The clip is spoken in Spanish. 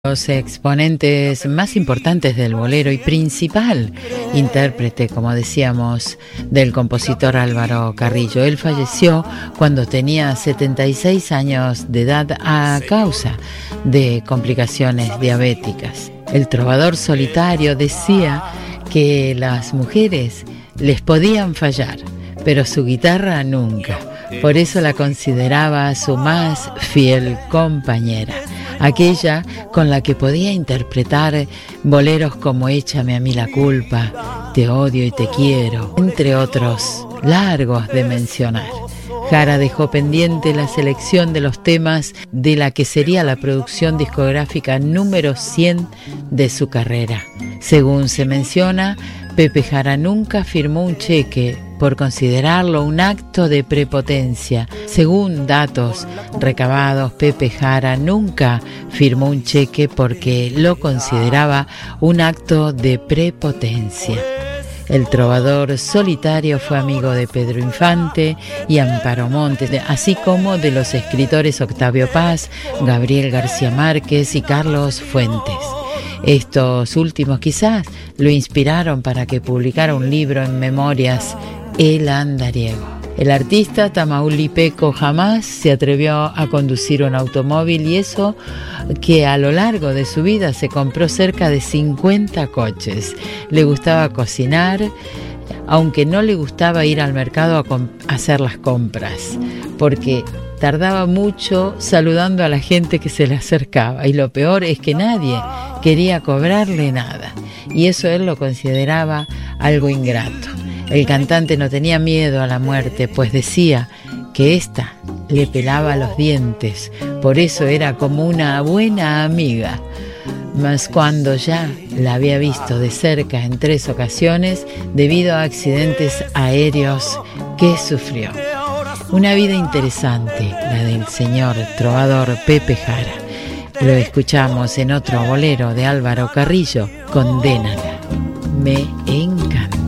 Los exponentes más importantes del bolero y principal intérprete, como decíamos, del compositor Álvaro Carrillo. Él falleció cuando tenía 76 años de edad a causa de complicaciones diabéticas. El trovador solitario decía que las mujeres les podían fallar, pero su guitarra nunca. Por eso la consideraba su más fiel compañera, aquella con la que podía interpretar boleros como Échame a mí la culpa, Te odio y te quiero, entre otros largos de mencionar. Jara dejó pendiente la selección de los temas de la que sería la producción discográfica número 100 de su carrera. Según se menciona, Pepe Jara nunca firmó un cheque por considerarlo un acto de prepotencia. Según datos recabados, Pepe Jara nunca firmó un cheque porque lo consideraba un acto de prepotencia. El trovador solitario fue amigo de Pedro Infante y Amparo Montes, así como de los escritores Octavio Paz, Gabriel García Márquez y Carlos Fuentes. Estos últimos quizás lo inspiraron para que publicara un libro en memorias, El Andariego. El artista tamaulipeco jamás se atrevió a conducir un automóvil, y eso que a lo largo de su vida se compró cerca de 50 coches. Le gustaba cocinar, aunque no le gustaba ir al mercado a hacer las compras, porque tardaba mucho saludando a la gente que se le acercaba, y lo peor es que nadie quería cobrarle nada, y eso él lo consideraba algo ingrato. El cantante no tenía miedo a la muerte, pues decía que ésta le pelaba los dientes, por eso era como una buena amiga. Mas cuando ya la había visto de cerca en 3 ocasiones debido a accidentes aéreos que sufrió. Una vida interesante, la del señor trovador Pepe Jara. Lo escuchamos en otro bolero de Álvaro Carrillo, Condénala. Me encanta.